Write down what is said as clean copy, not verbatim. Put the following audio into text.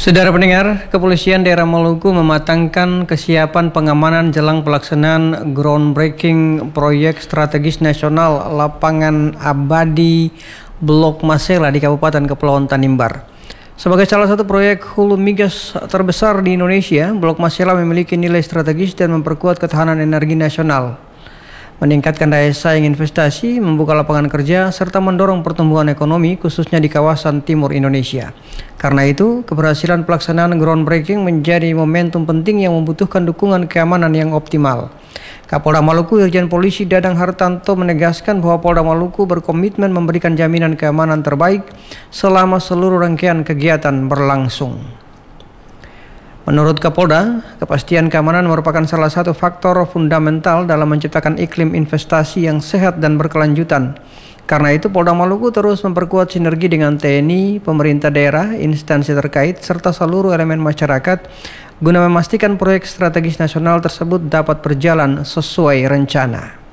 Saudara pendengar, Kepolisian Daerah Maluku mematangkan kesiapan pengamanan jelang pelaksanaan groundbreaking proyek strategis nasional lapangan abadi Blok Masela di Kabupaten Kepulauan Tanimbar. Sebagai salah satu proyek hulu migas terbesar di Indonesia, Blok Masela memiliki nilai strategis dan memperkuat ketahanan energi nasional, meningkatkan daya saing investasi, membuka lapangan kerja, serta mendorong pertumbuhan ekonomi khususnya di kawasan timur Indonesia. Karena itu, keberhasilan pelaksanaan groundbreaking menjadi momentum penting yang membutuhkan dukungan keamanan yang optimal. Kapolda Maluku Irjen Polisi Dadang Hartanto menegaskan bahwa Polda Maluku berkomitmen memberikan jaminan keamanan terbaik selama seluruh rangkaian kegiatan berlangsung. Menurut Kapolda, kepastian keamanan merupakan salah satu faktor fundamental dalam menciptakan iklim investasi yang sehat dan berkelanjutan. Karena itu, Polda Maluku terus memperkuat sinergi dengan TNI, pemerintah daerah, instansi terkait, serta seluruh elemen masyarakat guna memastikan proyek strategis nasional tersebut dapat berjalan sesuai rencana.